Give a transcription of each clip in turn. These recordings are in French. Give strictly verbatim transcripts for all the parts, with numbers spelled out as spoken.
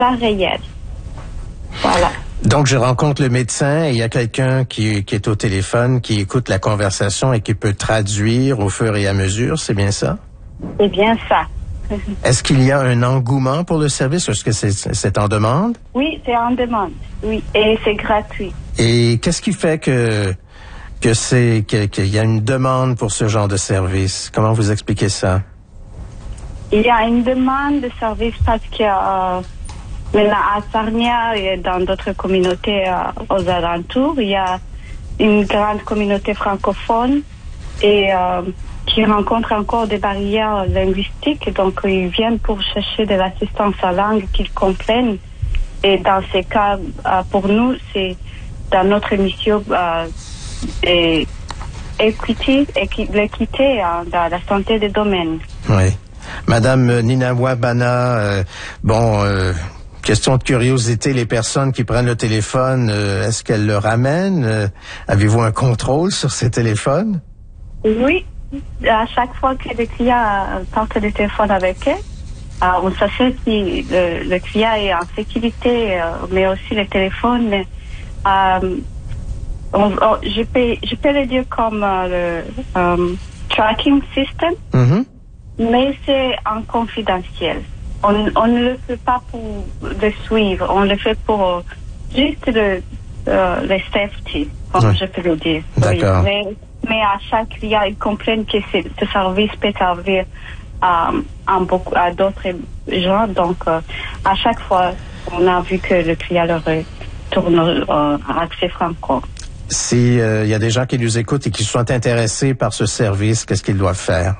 la réelle. Voilà. Donc, je rencontre le médecin et il y a quelqu'un qui, qui est au téléphone, qui écoute la conversation et qui peut traduire au fur et à mesure, c'est bien ça? C'est bien ça. Est-ce qu'il y a un engouement pour le service? Est-ce que c'est, c'est en demande? Oui, c'est en demande. Oui, et c'est gratuit. Et qu'est-ce qui fait que que c'est que, qu'il y a une demande pour ce genre de service? Comment vous expliquez ça? Il y a une demande de service parce que euh, maintenant à Sarnia et dans d'autres communautés euh, aux alentours, il y a une grande communauté francophone et euh, qui rencontre encore des barrières linguistiques. Donc, ils viennent pour chercher de l'assistance à langue qu'ils comprennent. Et dans ces cas, euh, pour nous, c'est dans notre mission euh, et équité, équi- l'équité euh, dans la santé des domaines. Oui. Madame Ninawa Bana, euh, bon, euh, question de curiosité, les personnes qui prennent le téléphone, euh, est-ce qu'elles le ramènent? Euh, avez-vous un contrôle sur ces téléphones? Oui, à chaque fois que le client porte le téléphone avec eux, euh, on s'assure que le, le client est en sécurité, euh, mais aussi le téléphone. Euh, on, on, je, peux, je peux le dire comme euh, le um, tracking system, Mm-hmm. mais c'est en confidentiel. On, on ne le fait pas pour le suivre, on le fait pour euh, juste le, euh, le safety, comme Oui. je peux le dire. D'accord. Oui, mais, mais à chaque client, ils comprennent que c'est, ce service peut servir à, à, beaucoup, à d'autres gens. Donc, euh, à chaque fois, on a vu que le client leur tourne euh, accès franco. Si euh, y a des gens qui nous écoutent et qui sont intéressés par ce service, qu'est-ce qu'ils doivent faire?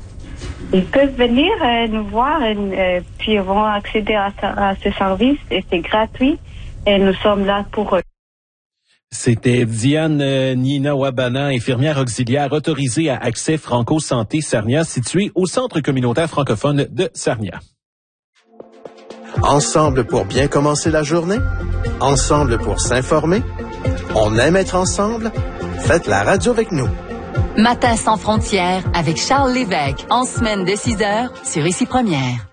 Ils peuvent venir euh, nous voir et euh, puis ils vont accéder à, à ce service et c'est gratuit et nous sommes là pour eux. C'était Diane euh, Ninawa Bana, infirmière auxiliaire autorisée à Accès Franco Santé Sarnia, située au Centre communautaire francophone de Sarnia. Ensemble pour bien commencer la journée? Ensemble pour s'informer? On aime être ensemble? Faites la radio avec nous. Matin sans frontières avec Charles Lévesque, en semaine de six heures sur Ici Première.